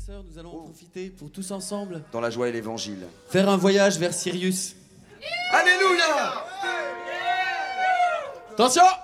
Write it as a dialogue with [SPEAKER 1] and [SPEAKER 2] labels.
[SPEAKER 1] sœurs, nous allons en profiter pour tous ensemble
[SPEAKER 2] Dans la joie et l'évangile.
[SPEAKER 1] faire un voyage vers Sirius.
[SPEAKER 2] Alléluia!
[SPEAKER 1] Attention!